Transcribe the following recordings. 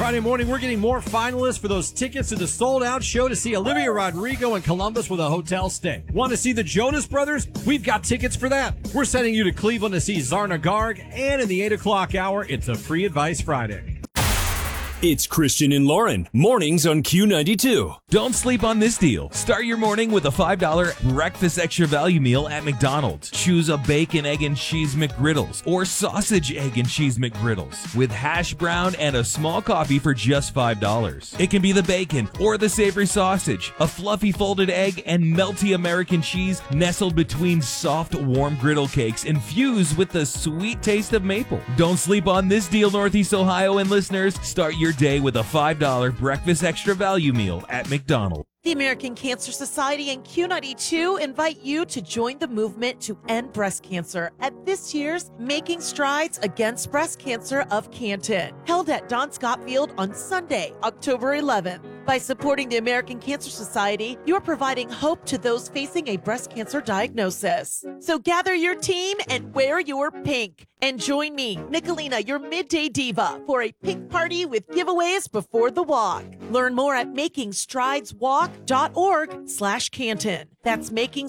Friday morning, we're getting more finalists for those tickets to the sold-out show to see Olivia Rodrigo in Columbus with a hotel stay. Want to see the Jonas Brothers? We've got tickets for that. We're sending you to Cleveland to see Zarna Garg, and in the 8 o'clock hour, it's a Free Advice Friday. It's Christian and Lauren, mornings on Q92. Don't sleep on this deal. Start your morning with a $5 breakfast extra value meal at McDonald's. Choose a bacon, egg, and cheese McGriddles or sausage, egg, and cheese McGriddles with hash brown and a small coffee for just $5. It can be the bacon or the savory sausage, a fluffy folded egg, and melty American cheese nestled between soft, warm griddle cakes infused with the sweet taste of maple. Don't sleep on this deal, Northeast Ohio and listeners. Start your day with a $5 breakfast extra value meal at McDonald's. The American Cancer Society and Q92 invite you to join the movement to end breast cancer at this year's Making Strides Against Breast Cancer of Canton, held at Don Scott Field on Sunday, October 11th. By supporting the American Cancer Society, you are providing hope to those facing a breast cancer diagnosis. So gather your team and wear your pink. And join me, Nicolina, your midday diva, for a pink party with giveaways before the walk. Learn more at makingstrideswalk.org/Canton. That's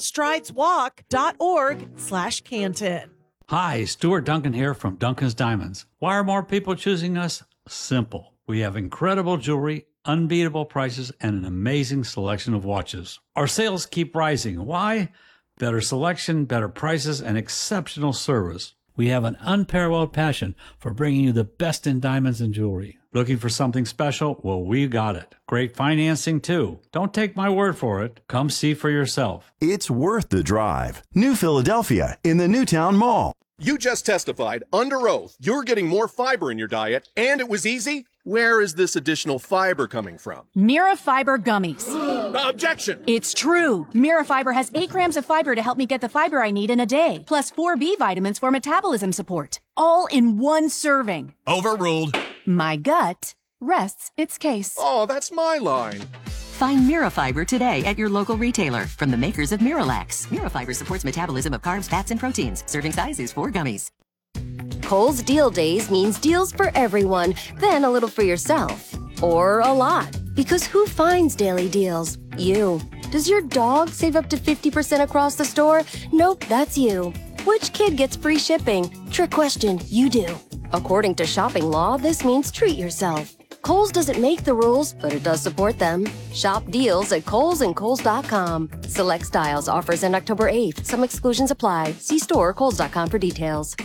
makingstrideswalk.org/Canton. Hi, Stuart Duncan here from Duncan's Diamonds. Why are more people choosing us? Simple. We have incredible jewelry, unbeatable prices, and an amazing selection of watches. Our sales keep rising. Why? Better selection, better prices, and exceptional service. We have an unparalleled passion for bringing you the best in diamonds and jewelry. Looking for something special? Well, we got it. Great financing, too. Don't take my word for it. Come see for yourself. It's worth the drive. New Philadelphia in the Newtown Mall. You just testified under oath you're getting more fiber in your diet, and it was easy? Where is this additional fiber coming from? Mirafiber gummies. Objection! It's true. Mirafiber has 8 grams of fiber to help me get the fiber I need in a day, plus 4 B vitamins for metabolism support. All in one serving. Overruled. My gut rests its case. Oh, that's my line. Find Mirafiber today at your local retailer from the makers of Miralax. Mirafiber supports metabolism of carbs, fats, and proteins. Serving size is 4 gummies. Kohl's Deal Days means deals for everyone, then a little for yourself. Or a lot. Because who finds daily deals? You. Does your dog save up to 50% across the store? Nope, that's you. Which kid gets free shipping? Trick question, you do. According to shopping law, this means treat yourself. Kohl's doesn't make the rules, but it does support them. Shop deals at Kohl's and Kohl's.com. Select styles, offers end October 8th. Some exclusions apply. See store or Kohl's.com for details.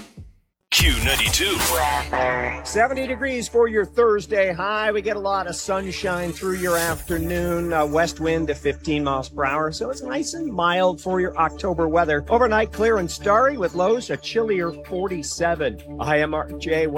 Q92. 70 degrees for your Thursday high. We get a lot of sunshine through your afternoon. West wind to 15 miles per hour, so it's nice and mild for your October weather. Overnight clear and starry with lows a chillier 47. I am RJ.